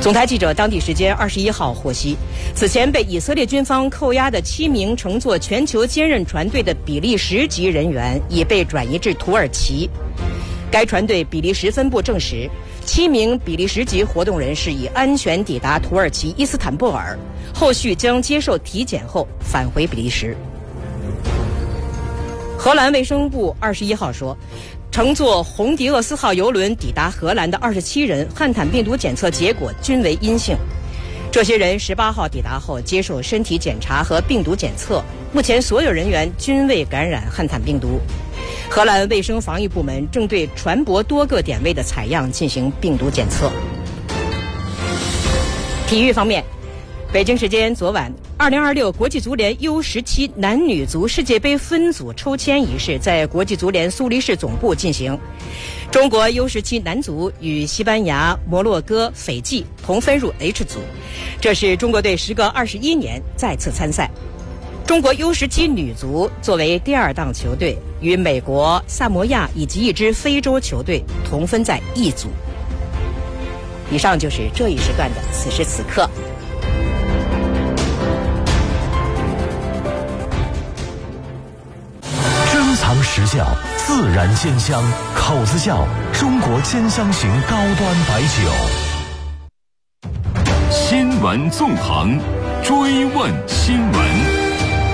总台记者当地时间21号获悉，此前被以色列军方扣押的7名乘坐全球坚韧船队的比利时籍人员已被转移至土耳其。该船队比利时分部证实，7名比利时籍活动人士已安全抵达土耳其伊斯坦布尔，后续将接受体检后返回比利时。荷兰卫生部21号说，乘坐红迪厄斯号邮轮抵达荷兰的27人汉坦病毒检测结果均为阴性。这些人18号抵达后接受身体检查和病毒检测，目前所有人员均未感染汉坦病毒。荷兰卫生防疫部门正对船舶多个点位的采样进行病毒检测。体育方面，北京时间昨晚，2026国际足联 U17 男女足世界杯分组抽签仪式在国际足联苏黎世总部进行。中国 U17 男足与西班牙、摩洛哥、斐济同分入 H 组，这是中国队时隔21年再次参赛。中国 U17 女足作为第2档球队，与美国、萨摩亚以及一支非洲球队同分在一组。以上就是这一时段的此时此刻。 珍藏时效，自然鲜香，口子窖中国鲜香型高端白酒。 新闻纵横，追问新闻。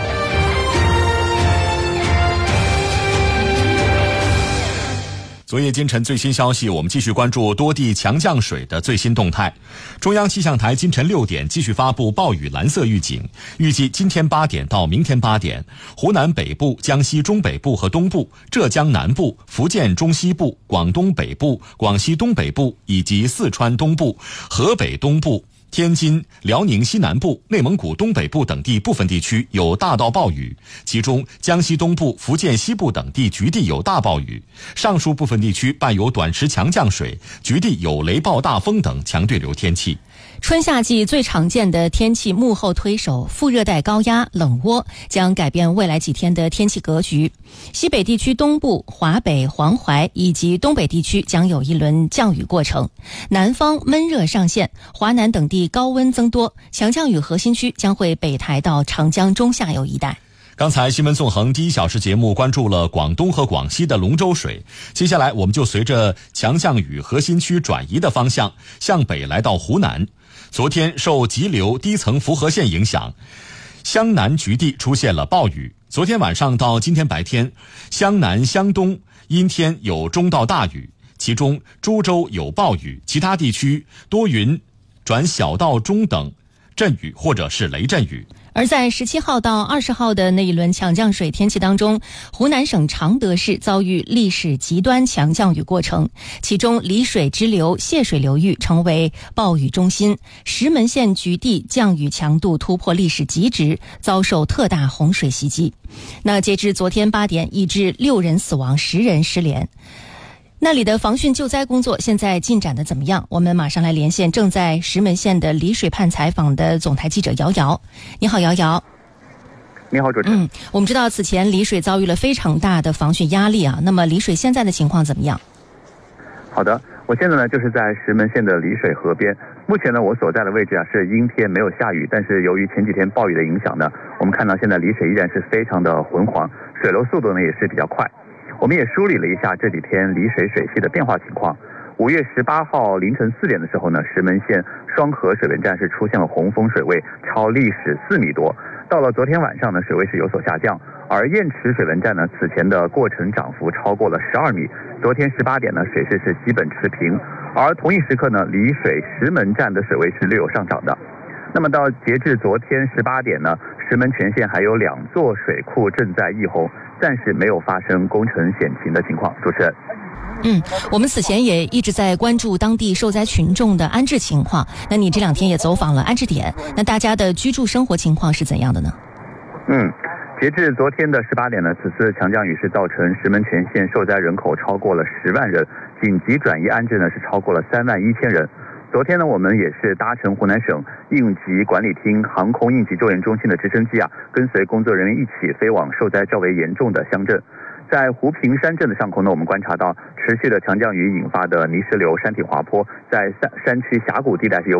昨夜今晨最新消息，我们继续关注多地强降水的最新动态。中央气象台今晨6点继续发布暴雨蓝色预警，预计今天8点到明天8点，湖南北部、江西中北部和东部、浙江南部、福建中西部、广东北部、广西东北部以及四川东部、河北东部、天津、辽宁西南部、内蒙古东北部等地部分地区有大到暴雨，其中江西东部、福建西部等地局地有大暴雨，上述部分地区伴有短时强降水，局地有雷暴大风等强对流天气。 春夏季最常见的天气幕后推手副热带高压冷涡将改变未来几天的天气格局。西北地区东部、华北、黄淮以及东北地区将有一轮降雨过程，南方闷热上线，华南等地高温增多，强降雨核心区将会北抬到长江中下游一带。 刚才新闻纵横第1小时节目关注了广东和广西的龙舟水，接下来我们就随着强降雨核心区转移的方向向北来到湖南。昨天受急流低层辐合线影响，湘南局地出现了暴雨。昨天晚上到今天白天，湘南、湘东阴天有中到大雨，其中株洲有暴雨，其他地区多云转小到中等阵雨或者是雷阵雨。 而在17号到20号的那一轮强降水天气当中，湖南省常德市遭遇历史极端强降雨过程，其中丽水支流泄水流域成为暴雨中心，石门县局地降雨强度突破历史极值，遭受特大洪水袭击。那截至昨天8点，已致6人死亡，10人失联。那里的防汛救灾工作现在进展的怎么样？我们马上来连线正在石门县的丽水畔采访的总台记者姚瑶。你好，姚瑶。 你好，主持人。 我们知道此前丽水遭遇了非常大的防汛压力啊，那么丽水现在的情况怎么样？ 好的，我现在呢就是在石门县的丽水河边。目前呢我所在的位置啊是阴天，没有下雨，但是由于前几天暴雨的影响呢，我们看到现在丽水依然是非常的浑黄，水流速度呢也是比较快。我们也梳理了一下这几天丽水水系的变化情况。5月18号凌晨4点的时候呢，石门县双河水文站是出现了洪峰水位，超历史4米多。到了昨天晚上呢，水位是有所下降，而堰池水文站呢，此前的过程涨幅超过了12米。昨天18点呢，水势是基本持平，而同一时刻呢，丽水石门站的水位是略有上涨的。那么到截至昨天18点呢，石门全县还有2座水库正在溢洪，暂时没有发生工程险情的情况。主持人。 我们此前也一直在关注当地受灾群众的安置情况。那你这2天也走访了安置点，那大家的居住生活情况是怎样的呢？ 截至昨天的18点呢，此次强降雨是造成石门全县受灾人口超过了10万人，紧急转移安置呢是超过了3万1千人。昨天呢，我们也是搭乘湖南省应急管理厅航空应急救援中心的直升机跟随工作人员一起飞往受灾较为严重的乡镇。在湖平山镇的上空呢，我们观察到持续的强降雨引发的泥石流、山体滑坡，在山区峡谷地带是有